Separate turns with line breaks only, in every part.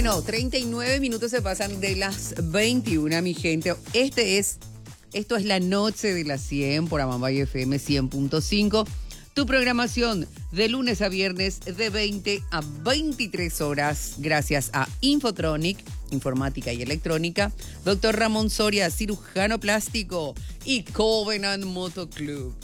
Bueno, 39 minutos se pasan de las 21, mi gente. Esto es la noche de las 100 por Amambay FM 100.5. Tu programación de lunes a viernes de 20 a 23 horas. Gracias a Infotronic, Informática y Electrónica. Dr. Ramón Soria, cirujano plástico. Y Covenant Moto Club.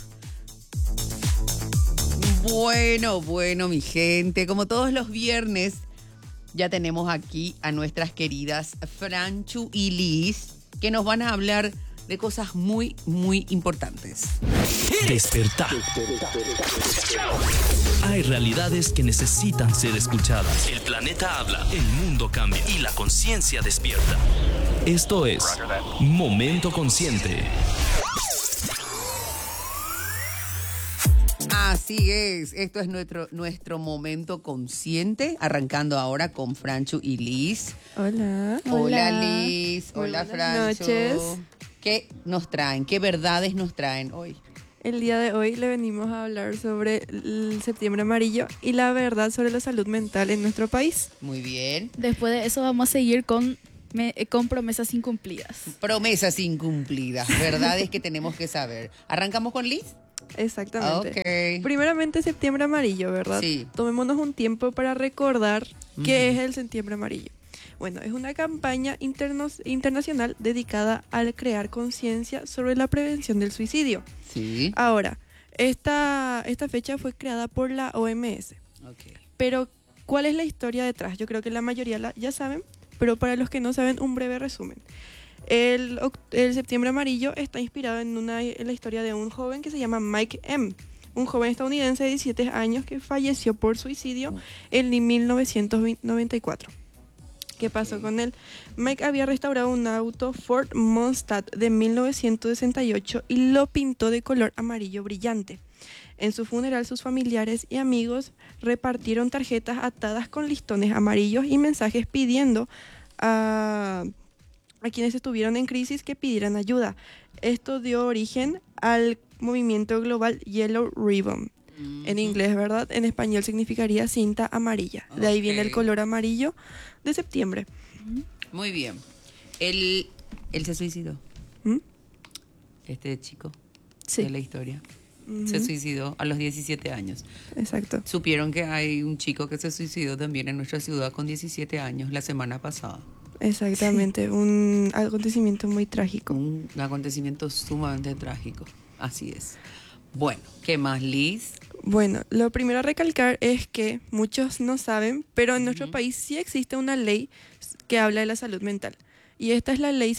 Bueno, mi gente. Como todos los viernes, ya tenemos aquí a nuestras queridas Franchu y Liz, que nos van a hablar de cosas muy, muy importantes.
Despertar. Hay realidades que necesitan ser escuchadas. El planeta habla, el mundo cambia y la conciencia despierta. Esto es Momento Consciente.
Así es, esto es nuestro momento consciente, arrancando ahora con Franchu y Liz.
Hola.
Hola Liz, hola Franchu.
Buenas noches.
¿Qué nos traen? ¿Qué verdades nos traen hoy?
El día de hoy le venimos a hablar sobre el septiembre amarillo y la verdad sobre la salud mental en nuestro país.
Muy bien.
Después de eso vamos a seguir con promesas incumplidas.
Promesas incumplidas, verdades que tenemos que saber. ¿Arrancamos con Liz?
Exactamente.
Ok.
Primeramente, septiembre amarillo, ¿verdad?
Sí.
Tomémonos un tiempo para recordar qué es el septiembre amarillo. Bueno, es una campaña internacional dedicada al crear conciencia sobre la prevención del suicidio.
Sí.
Ahora, esta fecha fue creada por la OMS.
Ok.
Pero, ¿cuál es la historia detrás? Yo creo que la mayoría ya saben, pero para los que no saben, un breve resumen. El septiembre amarillo está inspirado en la historia de un joven que se llama Mike M., un joven estadounidense de 17 años que falleció por suicidio en 1994. ¿Qué pasó con él? Mike había restaurado un auto Ford Mustang de 1968 y lo pintó de color amarillo brillante. En su funeral, sus familiares y amigos repartieron tarjetas atadas con listones amarillos y mensajes pidiendo a quienes estuvieron en crisis que pidieran ayuda. Esto dio origen al movimiento global Yellow Ribbon. En inglés, ¿verdad? En español significaría cinta amarilla. De ahí viene el color amarillo de septiembre.
Muy bien. Él se suicidó. Este chico de la historia. Se suicidó a los 17 años.
Exacto.
Supieron que hay un chico que se suicidó también en nuestra ciudad con 17 años la semana pasada.
Exactamente, un acontecimiento muy trágico.
Un acontecimiento sumamente trágico. Así es. Bueno, ¿qué más, Liz?
Bueno, lo primero a recalcar es que muchos no saben, pero en nuestro país sí existe una ley que habla de la salud mental. Y esta es la ley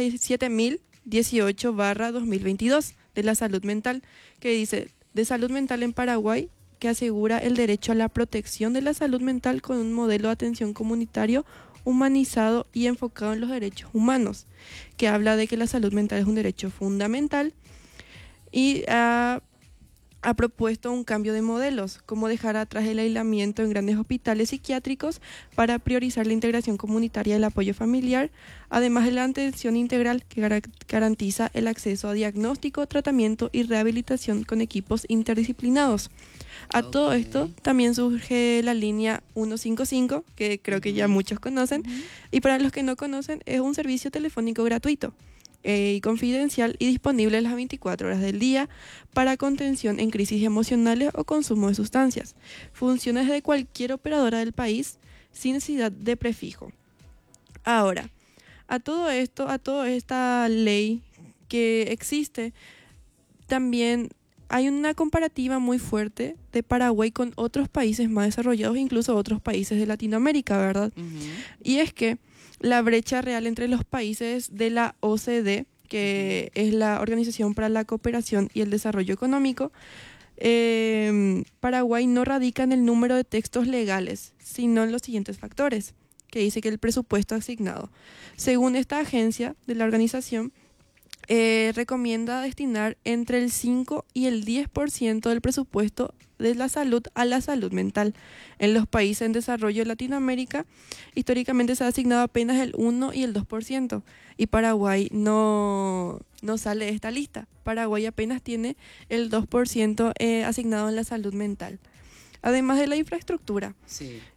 7018/2022 de la salud mental, que dice de salud mental en Paraguay, que asegura el derecho a la protección de la salud mental con un modelo de atención comunitario humanizado y enfocado en los derechos humanos, que habla de que la salud mental es un derecho fundamental y ha propuesto un cambio de modelos, como dejar atrás el aislamiento en grandes hospitales psiquiátricos para priorizar la integración comunitaria y el apoyo familiar, además de la atención integral que garantiza el acceso a diagnóstico, tratamiento y rehabilitación con equipos interdisciplinados. A todo esto también surge la línea 155, que creo que ya muchos conocen, y para los que no conocen es un servicio telefónico gratuito y confidencial y disponible las 24 horas del día para contención en crisis emocionales o consumo de sustancias. Funciona desde cualquier operadora del país sin necesidad de prefijo. Ahora, a todo esto, a toda esta ley que existe, también hay una comparativa muy fuerte de Paraguay con otros países más desarrollados, incluso otros países de Latinoamérica, ¿verdad? Y es que la brecha real entre los países de la OCDE, que es la Organización para la Cooperación y el Desarrollo Económico, Paraguay no radica en el número de textos legales, sino en los siguientes factores, que dice que el presupuesto asignado. Según esta agencia de la organización, recomienda destinar entre el 5 y el 10% del presupuesto de la salud a la salud mental. En los países en desarrollo de Latinoamérica, históricamente se ha asignado apenas el 1 y el 2%, y Paraguay no sale de esta lista. Paraguay apenas tiene el 2% asignado en la salud mental. Además de la infraestructura,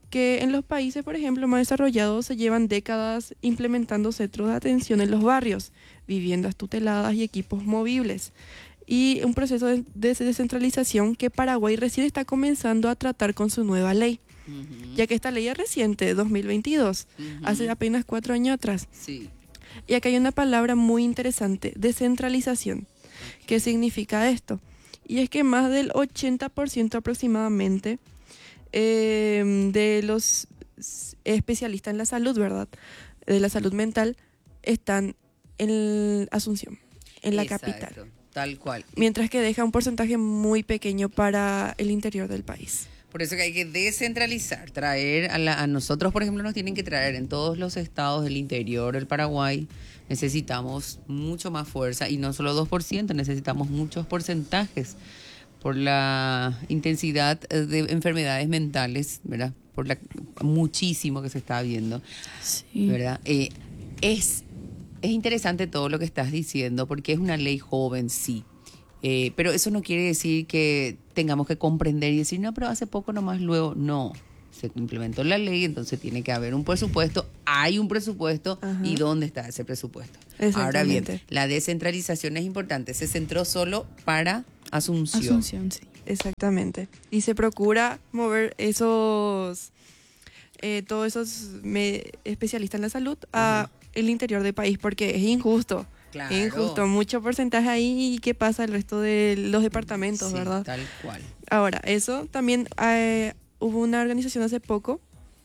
que en los países, por ejemplo, más desarrollados se llevan décadas implementando centros de atención en los barrios, viviendas tuteladas y equipos movibles. Y un proceso de descentralización que Paraguay recién está comenzando a tratar con su nueva ley, ya que esta ley es reciente, 2022, hace apenas 4 años atrás.
Sí.
Y acá hay una palabra muy interesante, descentralización. ¿Qué significa esto? Y es que más del 80% aproximadamente de los especialistas en la salud, ¿verdad? De la salud mental, están en Asunción, en la capital.
Tal cual.
Mientras que deja un porcentaje muy pequeño para el interior del país.
Por eso que hay que descentralizar, traer a nosotros, por ejemplo, nos tienen que traer en todos los estados del interior del Paraguay. Necesitamos mucho más fuerza y no solo 2%, necesitamos muchos porcentajes por la intensidad de enfermedades mentales, ¿verdad? Por muchísimo que se está viendo,
Sí.
¿verdad? Es interesante todo lo que estás diciendo porque es una ley joven, sí. Pero eso no quiere decir que tengamos que comprender y decir, no, pero hace poco nomás luego, no. Se implementó la ley, entonces tiene que haber un presupuesto, hay un presupuesto,
Ajá.
¿Y dónde está ese presupuesto?
Exactamente.
Ahora bien, la descentralización es importante, se centró solo para Asunción.
Asunción, sí.
Exactamente. Y se procura mover todos esos especialistas en la salud a el interior del país porque es injusto.
Claro.
Es injusto, mucho porcentaje ahí y qué pasa el resto de los departamentos,
Sí,
¿verdad?
tal cual.
Ahora, eso también hubo una organización hace poco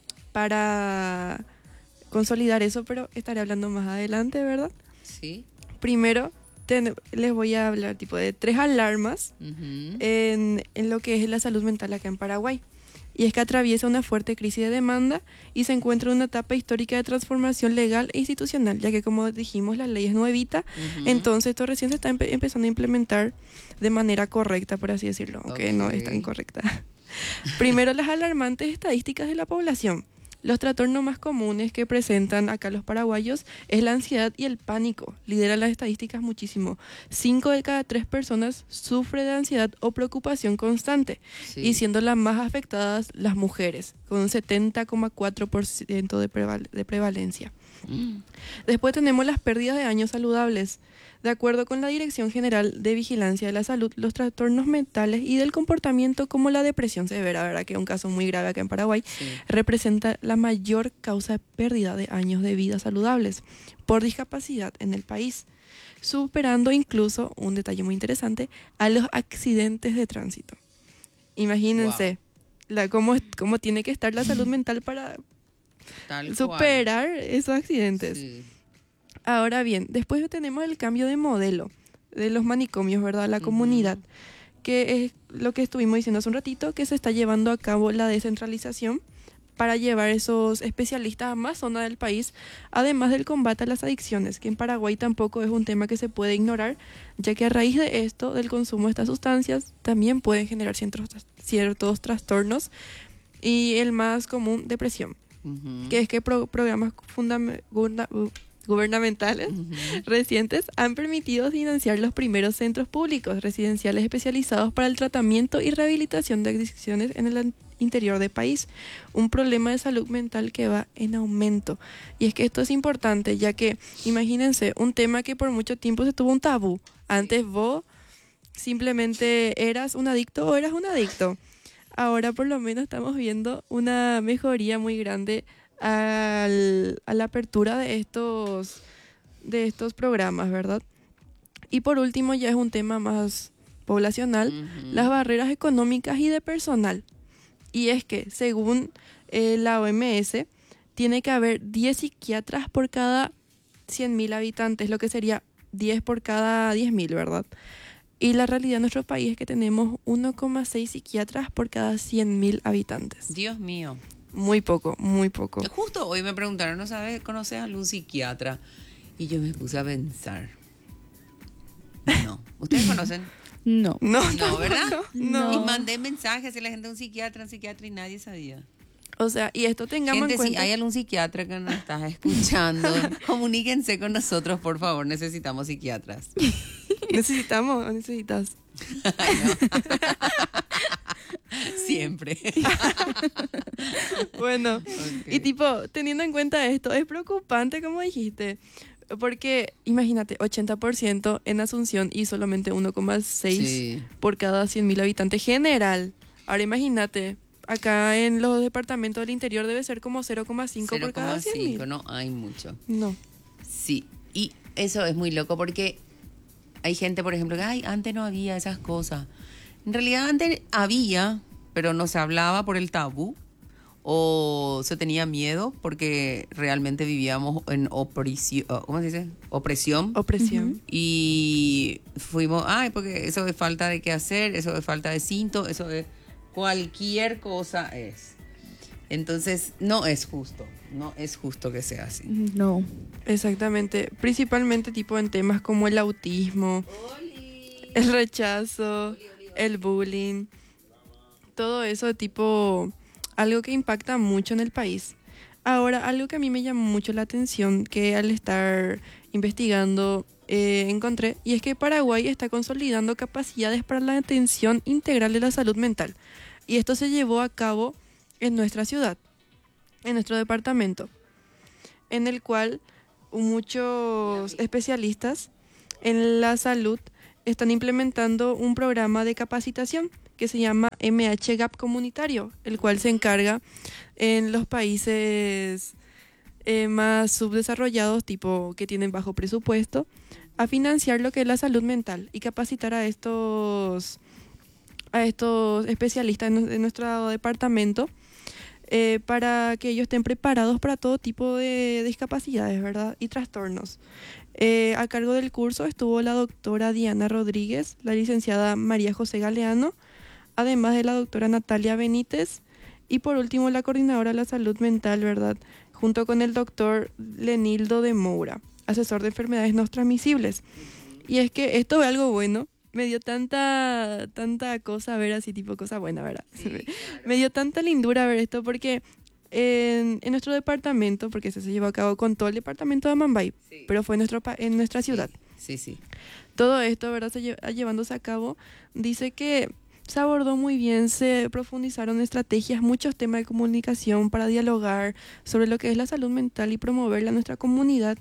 para consolidar eso, pero estaré hablando más adelante, ¿verdad?
Sí.
Primero, les voy a hablar tipo de 3 alarmas
Ujú.
en lo que es la salud mental acá en Paraguay. Y es que atraviesa una fuerte crisis de demanda y se encuentra en una etapa histórica de transformación legal e institucional, ya que como dijimos la ley es nuevita,
Ujú.
entonces esto recién se está empezando a implementar de manera correcta, por así decirlo, aunque no es tan
Ok.
correcta. Primero, las alarmantes estadísticas de la población. Los trastornos más comunes que presentan acá los paraguayos es la ansiedad y el pánico. Lideran las estadísticas muchísimo. 5 de cada 3 personas sufre de ansiedad o preocupación constante,
Sí.
y siendo las más afectadas las mujeres, con un 70,4% de prevalencia.
Mm.
Después tenemos las pérdidas de años saludables. De acuerdo con la Dirección General de Vigilancia de la Salud, los trastornos mentales y del comportamiento como la depresión severa, ¿verdad? Que es un caso muy grave acá en Paraguay,
Sí.
representa la mayor causa de pérdida de años de vida saludables por discapacidad en el país, superando incluso, un detalle muy interesante, a los accidentes de tránsito. Imagínense cómo tiene que estar la salud mental para
Tal cual.
superar esos accidentes.
Sí.
Ahora bien, después tenemos el cambio de modelo de los manicomios, ¿verdad? La comunidad, que es lo que estuvimos diciendo hace un ratito, que se está llevando a cabo la descentralización para llevar esos especialistas a más zonas del país, además del combate a las adicciones, que en Paraguay tampoco es un tema que se puede ignorar, ya que a raíz de esto, del consumo de estas sustancias, también pueden generar ciertos trastornos, y el más común, depresión,
Ujú.
que es que programas gubernamentales
Ujú.
recientes han permitido financiar los primeros centros públicos residenciales especializados para el tratamiento y rehabilitación de adicciones en el interior del país, un problema de salud mental que va en aumento. Y es que esto es importante, ya que imagínense, un tema que por mucho tiempo se tuvo un tabú. Antes vos simplemente eras un adicto o eras un adicto. Ahora por lo menos estamos viendo una mejoría muy grande a la apertura de estos programas, ¿verdad? Y por último, ya es un tema más poblacional,
Ujú.
las barreras económicas y de personal. Y es que, según la OMS, tiene que haber 10 psiquiatras por cada 100.000 habitantes, lo que sería 10 por cada 10.000, ¿verdad? Y la realidad en nuestro país es que tenemos 1,6 psiquiatras por cada 100.000 habitantes.
Dios mío.
Muy poco, muy poco.
Justo hoy me preguntaron, ¿no sabes? ¿Conoces a algún psiquiatra? Y yo me puse a pensar. No. ¿Ustedes conocen?
No.
No, ¿verdad?
No.
Y mandé mensajes a la gente de un psiquiatra y nadie sabía.
O sea, y esto tengamos
Gente,
en
si
cuenta.
hay algún psiquiatra que nos está escuchando, comuníquense con nosotros, por favor. Necesitamos psiquiatras.
¿Necesitamos o necesitas?
Ay, no. siempre.
Bueno,
Ok.
y tipo, teniendo en cuenta esto, es preocupante, como dijiste, porque imagínate, 80% en Asunción y solamente 1,6
Sí.
por cada 100.000 habitantes general. Ahora imagínate, acá en los departamentos del interior debe ser como 0,5 por cada 100.000.
0,5, no hay mucho.
No.
Sí, y eso es muy loco porque hay gente, por ejemplo, que ay, antes no había esas cosas. En realidad antes había, pero no se hablaba por el tabú o se tenía miedo porque realmente vivíamos en opresión, ¿cómo se dice? Opresión.
Opresión.
Y fuimos, ay, porque eso es falta de qué hacer, eso es falta de cinto, eso es cualquier cosa es. Entonces, no es justo que sea así.
No.
Exactamente. Principalmente tipo en temas como el autismo, el rechazo, el bullying. Todo eso tipo algo que impacta mucho en el país. Ahora, algo que a mí me llamó mucho la atención, que al estar investigando encontré, y es que Paraguay está consolidando capacidades para la atención integral de la salud mental. Y esto se llevó a cabo en nuestra ciudad, en nuestro departamento, en el cual muchos especialistas en la salud están implementando un programa de capacitación que se llama MH-Gap comunitario, el cual se encarga en los países más subdesarrollados, tipo que tienen bajo presupuesto, a financiar lo que es la salud mental y capacitar a estos especialistas en nuestro departamento para que ellos estén preparados para todo tipo de discapacidades, ¿verdad? Y trastornos. A cargo del curso estuvo la doctora Diana Rodríguez, la licenciada María José Galeano, además de la doctora Natalia Benítez y por último la coordinadora de la salud mental, ¿verdad? Junto con el doctor Lenildo de Moura, asesor de enfermedades no transmisibles. Y es que esto es algo bueno. Me dio tanta cosa ver así, tipo cosa buena, ¿verdad? Sí, claro. Me dio tanta lindura ver esto porque en nuestro departamento, porque se llevó a cabo con todo el departamento de Amambay, sí, pero fue en nuestra ciudad.
Sí.
Todo esto, ¿verdad? Llevándose a cabo, dice que se abordó muy bien, se profundizaron estrategias, muchos temas de comunicación para dialogar sobre lo que es la salud mental y promoverla en nuestra comunidad.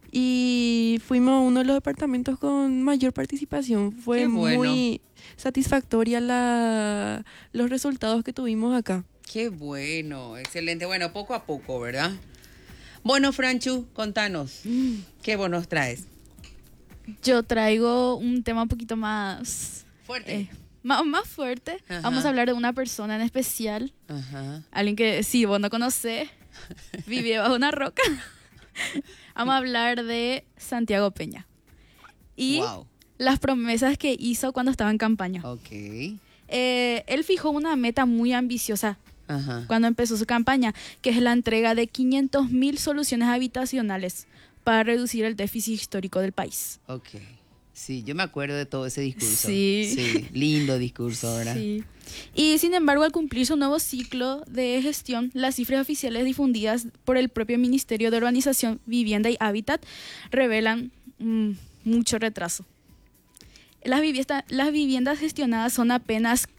Y fuimos uno de los departamentos con mayor participación. Fue muy satisfactoria los resultados que tuvimos acá.
Qué bueno, excelente. Bueno, poco a poco, ¿verdad? Bueno, Franchu, contanos, ¿qué vos nos traes?
Yo traigo un tema un poquito más...
Fuerte.
Más fuerte.
Ajá.
Vamos a hablar de una persona en especial.
Ajá.
Alguien que, sí, vos no conocés, vive bajo una roca. Vamos a hablar de Santiago Peña. Y las promesas que hizo cuando estaba en campaña.
Ok.
Él fijó una meta muy ambiciosa
Ajá.
cuando empezó su campaña, que es la entrega de 500.000 soluciones habitacionales para reducir el déficit histórico del país.
Ok. Sí, yo me acuerdo de todo ese discurso.
Sí.
Lindo discurso, ¿verdad?
Sí. Y sin embargo, al cumplir su nuevo ciclo de gestión, las cifras oficiales difundidas por el propio Ministerio de Urbanización, Vivienda y Hábitat revelan mucho retraso. Las viviendas gestionadas son apenas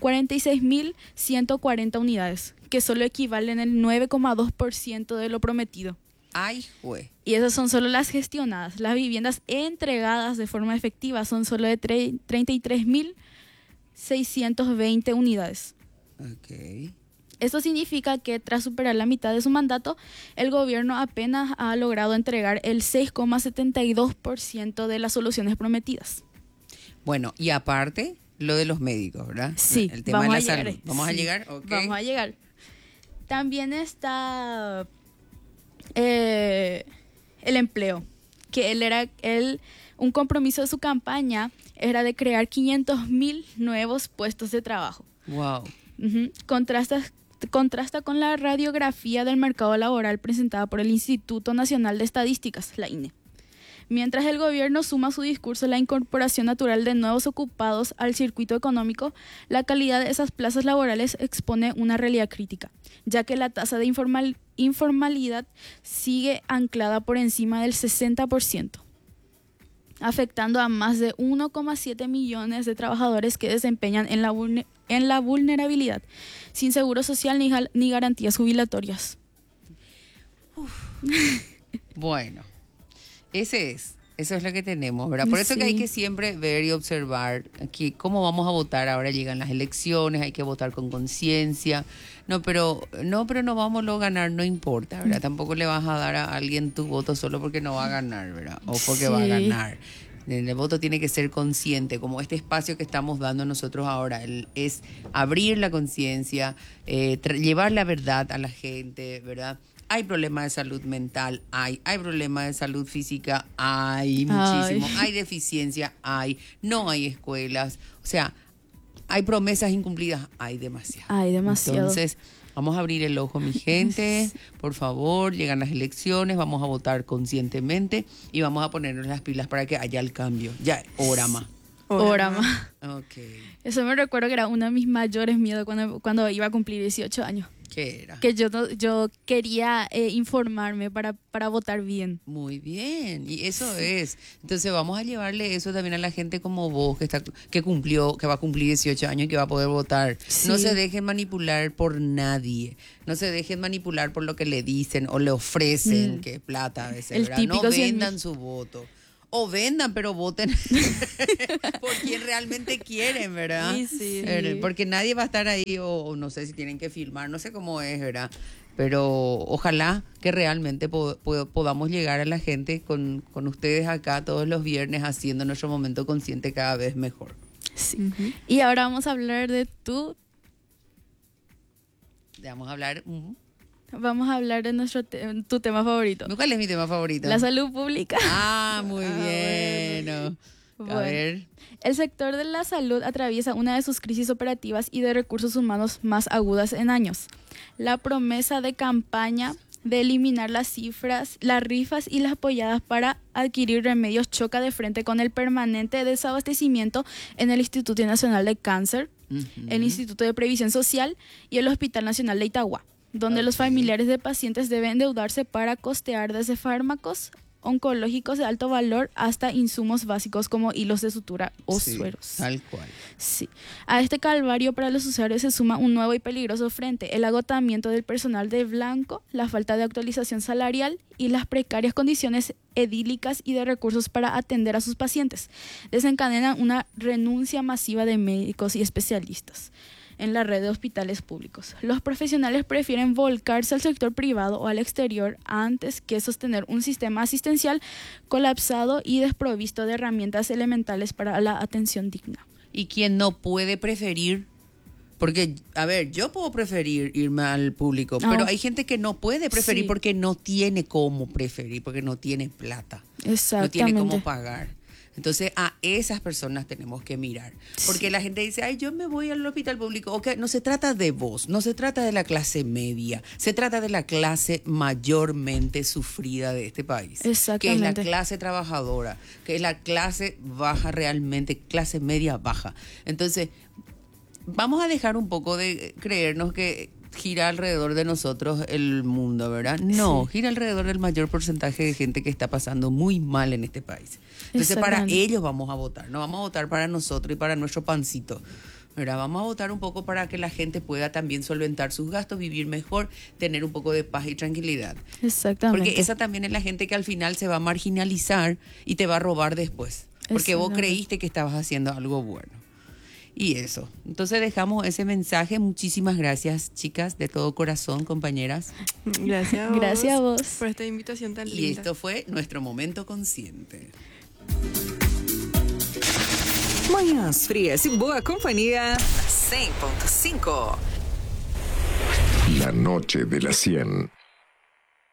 46.140 unidades, que solo equivalen al 9,2% de lo prometido.
Ay, güey.
Y esas son solo las gestionadas. Las viviendas entregadas de forma efectiva son solo de 33.620 unidades.
Ok.
Esto significa que tras superar la mitad de su mandato, el gobierno apenas ha logrado entregar el 6,72% de las soluciones prometidas.
Bueno, y aparte, lo de los médicos, ¿verdad?
Sí,
el tema de la salud. ¿Vamos a
sí,
llegar? Okay.
Vamos a llegar. También está el empleo, que un compromiso de su campaña era de crear 500.000 nuevos puestos de trabajo.
Wow.
Contrasta con la radiografía del mercado laboral presentada por el Instituto Nacional de Estadísticas, la INE. Mientras el gobierno suma a su discurso la incorporación natural de nuevos ocupados al circuito económico, la calidad de esas plazas laborales expone una realidad crítica, ya que la tasa de informalidad sigue anclada por encima del 60%. afectando a más de 1,7 millones de trabajadores que desempeñan en la vulnerabilidad, sin seguro social ni garantías jubilatorias.
Bueno, eso es lo que tenemos, ¿verdad? Por eso que hay que siempre ver y observar aquí cómo vamos a votar. Ahora llegan las elecciones, hay que votar con conciencia. No, pero no vamos a ganar, no importa, ¿verdad? Tampoco le vas a dar a alguien tu voto solo porque no va a ganar, ¿verdad? O porque va a ganar. El voto tiene que ser consciente, como este espacio que estamos dando nosotros ahora, es abrir la conciencia, llevar la verdad a la gente, ¿verdad? Hay problemas de salud mental, hay problemas de salud física, hay muchísimo, hay deficiencia, no hay escuelas, o sea, hay promesas incumplidas, hay demasiado. Entonces, vamos a abrir el ojo, mi gente, por favor, llegan las elecciones, vamos a votar conscientemente y vamos a ponernos las pilas para que haya el cambio. Ya, hora más. Okay.
Eso me recuerdo que era uno de mis mayores miedos cuando iba a cumplir 18 años.
¿Qué era?
Que yo quería informarme para votar bien.
Muy bien, y eso es. Entonces vamos a llevarle eso también a la gente como vos, que va a cumplir 18 años y que va a poder votar. Sí. No se dejen manipular por nadie. No se dejen manipular por lo que le dicen o le ofrecen, que es plata a veces, ¿verdad? No vendan su voto. O vendan, pero voten por quien realmente quieren, ¿verdad?
Sí.
Porque nadie va a estar ahí, o no sé si tienen que filmar, no sé cómo es, ¿verdad? Pero ojalá que realmente podamos llegar a la gente con ustedes acá todos los viernes haciendo nuestro momento consciente cada vez mejor.
Sí. Y ahora vamos a hablar de Vamos a hablar de tu tema favorito.
¿Cuál es mi tema favorito?
La salud pública.
Muy bien. A ver.
El sector de la salud atraviesa una de sus crisis operativas y de recursos humanos más agudas en años. La promesa de campaña de eliminar las rifas y las polladas para adquirir remedios choca de frente con el permanente desabastecimiento en el Instituto Nacional de Cáncer, el Instituto de Previsión Social y el Hospital Nacional de Itagua, donde los familiares de pacientes deben endeudarse para costear desde fármacos oncológicos de alto valor hasta insumos básicos como hilos de sutura o sueros.
Tal cual.
Sí. A este calvario para los usuarios se suma un nuevo y peligroso frente: el agotamiento del personal de blanco, la falta de actualización salarial y las precarias condiciones edílicas y de recursos para atender a sus pacientes. Desencadenan una renuncia masiva de médicos y especialistas en la red de hospitales públicos. Los profesionales prefieren volcarse al sector privado o al exterior antes que sostener un sistema asistencial colapsado y desprovisto de herramientas elementales para la atención digna.
¿Y quién no puede preferir? Porque, a ver, yo puedo preferir irme al público, pero hay gente que no puede preferir porque no tiene cómo preferir, porque no tiene plata.
Exactamente.
No tiene cómo pagar. Entonces a esas personas tenemos que mirar, porque la gente dice, yo me voy al hospital público. Okay, no se trata de vos, no se trata de la clase media, se trata de la clase mayormente sufrida de este país, que es la clase trabajadora, que es la clase baja realmente, clase media baja. Entonces vamos a dejar un poco de creernos que gira alrededor de nosotros el mundo, ¿verdad? No, gira alrededor del mayor porcentaje de gente que está pasando muy mal en este país. Entonces para ellos vamos a votar, no vamos a votar para nosotros y para nuestro pancito, ¿verdad? Vamos a votar un poco para que la gente pueda también solventar sus gastos, vivir mejor, tener un poco de paz y tranquilidad.
Exactamente.
Porque esa también es la gente que al final se va a marginalizar y te va a robar después, porque vos creíste que estabas haciendo algo bueno. Y eso. Entonces dejamos ese mensaje. Muchísimas gracias, chicas, de todo corazón, compañeras.
Gracias a vos por esta invitación tan linda.
Y esto fue nuestro momento consciente.
Manhãs frias y boa compañía. 100.5.
La noche de la 100.